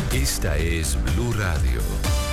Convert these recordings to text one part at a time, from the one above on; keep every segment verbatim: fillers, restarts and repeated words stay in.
Esta es Blue Radio.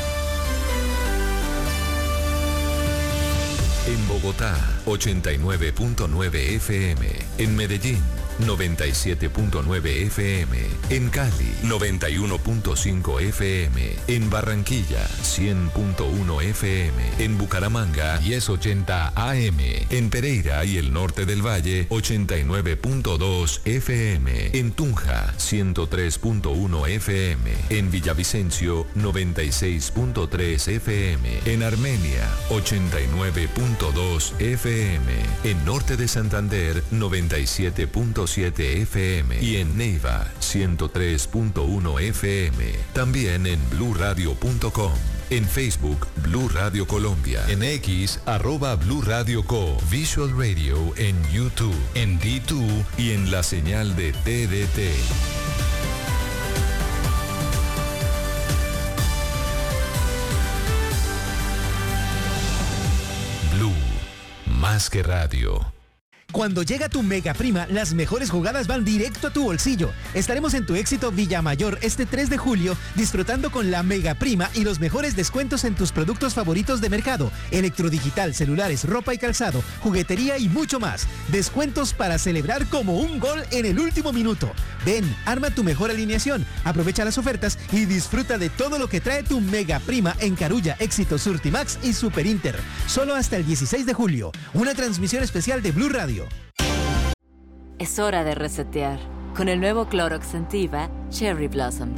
En Bogotá, ochenta y nueve punto nueve F M. En Medellín, noventa y siete punto nueve F M. En Cali, noventa y uno punto cinco F M. En Barranquilla, cien punto uno F M. En Bucaramanga, diez ochenta A M. En Pereira y el norte del Valle, ochenta y nueve punto dos F M. En Tunja, ciento tres punto uno F M. En Villavicencio, noventa y seis punto tres F M. En Armenia, ochenta y nueve punto dos F M. En Norte de Santander, noventa y siete punto siete F M. Y en Neiva, ciento tres punto uno F M. También en blue radio punto com. En Facebook, Blue Radio Colombia. En X, arroba Blue Radio Co. Visual Radio en YouTube, en D dos y en la señal de T D T. Blue, más que radio. Cuando llega tu Mega Prima, las mejores jugadas van directo a tu bolsillo. Estaremos en tu Éxito Villamayor este tres de julio, disfrutando con la Mega Prima y los mejores descuentos en tus productos favoritos de mercado, electrodigital, celulares, ropa y calzado, juguetería y mucho más. Descuentos para celebrar como un gol en el último minuto. Ven, arma tu mejor alineación, aprovecha las ofertas y disfruta de todo lo que trae tu Mega Prima en Carulla, Éxito, Surtimax y Super Inter. Solo hasta el dieciséis de julio. Una transmisión especial de Blue Radio. Es hora de resetear con el nuevo Clorox Scentiva Cherry Blossom.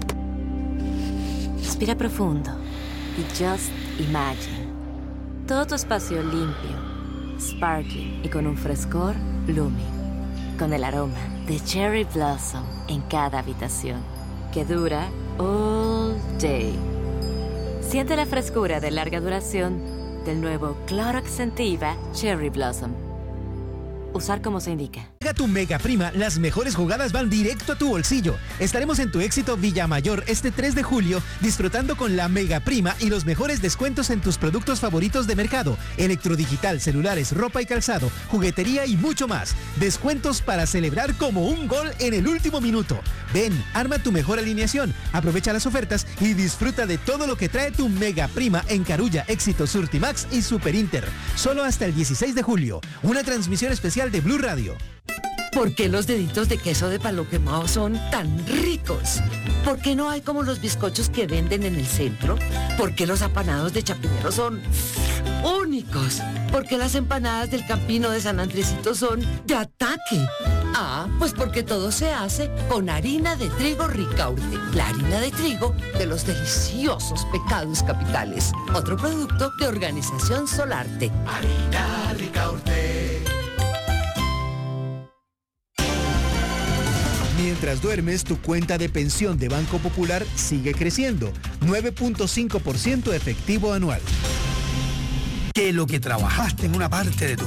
Respira profundo y just imagine. Todo tu espacio limpio, sparkling y con un frescor blooming. Con el aroma de Cherry Blossom en cada habitación, que dura all day. Siente la frescura de larga duración del nuevo Clorox Scentiva Cherry Blossom. Usar como se indica. Llega tu Mega Prima, las mejores jugadas van directo a tu bolsillo. Estaremos en tu Éxito Villamayor este tres de julio, disfrutando con la Mega Prima y los mejores descuentos en tus productos favoritos de mercado, electrodigital, celulares, ropa y calzado, juguetería y mucho más. Descuentos para celebrar como un gol en el último minuto. Ven, arma tu mejor alineación, aprovecha las ofertas y disfruta de todo lo que trae tu Mega Prima en Carulla, Éxito, Surtimax y Super Inter. Solo hasta el dieciséis de julio. Una transmisión especial de Blue Radio. ¿Por qué los deditos de queso de palo quemado son tan ricos? ¿Por qué no hay como los bizcochos que venden en el centro? ¿Por qué los apanados de Chapinero son únicos? ¿Por qué las empanadas del Campino de San Andresito son de ataque? Ah, pues porque todo se hace con harina de trigo Ricaurte, la harina de trigo de los deliciosos pecados capitales. Otro producto de Organización Solarte. Harina Ricaurte. Mientras duermes, tu cuenta de pensión de Banco Popular sigue creciendo, nueve punto cinco por ciento efectivo anual. Que lo que trabajaste en una parte de tu